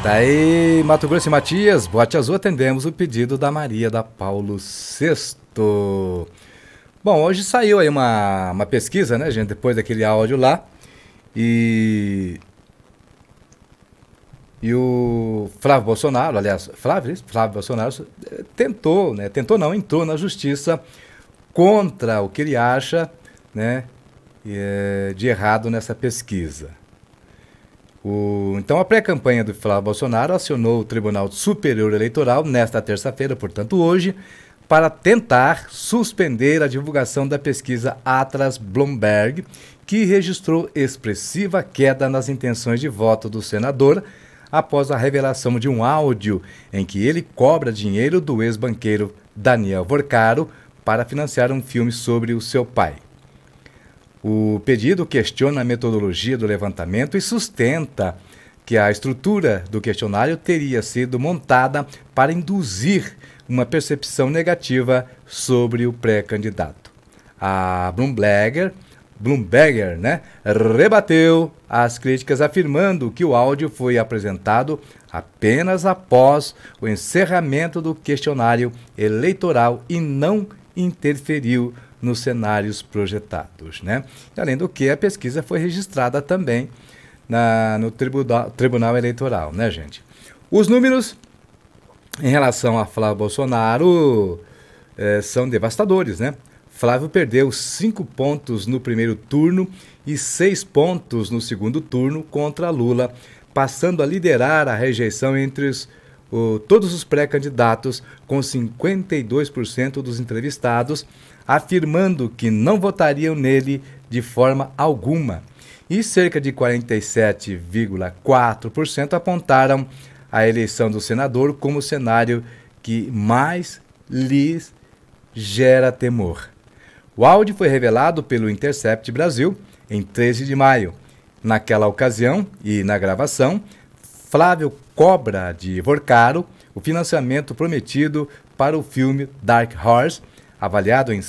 Tá aí, Mato Grosso e Matias, Bote Azul, atendemos o pedido da Maria da Paulo VI. Bom, hoje saiu aí uma pesquisa, né, gente, depois daquele áudio lá, e o Flávio Bolsonaro, aliás, Flávio Bolsonaro entrou na justiça contra o que ele acha, né, de errado nessa pesquisa. Então, a pré-campanha do Flávio Bolsonaro acionou o Tribunal Superior Eleitoral nesta terça-feira, portanto hoje, para tentar suspender a divulgação da pesquisa Atlas Bloomberg, que registrou expressiva queda nas intenções de voto do senador após a revelação de um áudio em que ele cobra dinheiro do ex-banqueiro Daniel Vorcaro para financiar um filme sobre o seu pai. O pedido questiona a metodologia do levantamento e sustenta que a estrutura do questionário teria sido montada para induzir uma percepção negativa sobre o pré-candidato. A Bloomberger, rebateu as críticas afirmando que o áudio foi apresentado apenas após o encerramento do questionário eleitoral e não interferiu nos cenários projetados, né? Além do que, a pesquisa foi registrada também no Tribunal Eleitoral, né, gente? Os números em relação a Flávio Bolsonaro são devastadores, né? Flávio perdeu 5 pontos no primeiro turno e 6 pontos no segundo turno contra Lula, passando a liderar a rejeição entre todos os pré-candidatos, com 52% dos entrevistados afirmando que não votariam nele de forma alguma. E cerca de 47,4% apontaram a eleição do senador como o cenário que mais lhes gera temor. O áudio foi revelado pelo Intercept Brasil em 13 de maio. Naquela ocasião e na gravação, Flávio cobra de Vorcaro o financiamento prometido para o filme Dark Horse, avaliado em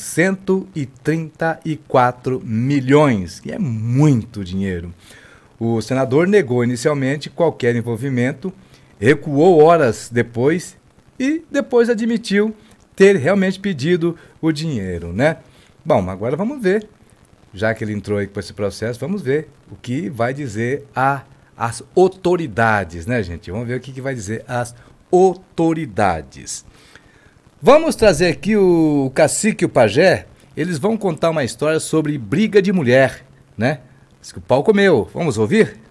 134 milhões, que é muito dinheiro. O senador negou inicialmente qualquer envolvimento, recuou horas depois e depois admitiu ter realmente pedido o dinheiro, né? Bom, agora vamos ver, já que ele entrou aí com esse processo, vamos ver o que vai dizer as autoridades, né, gente? Vamos ver o que vai dizer as autoridades. Vamos trazer aqui o Cacique e o Pajé. Eles vão contar uma história sobre briga de mulher, né? Diz que o pau comeu. Vamos ouvir?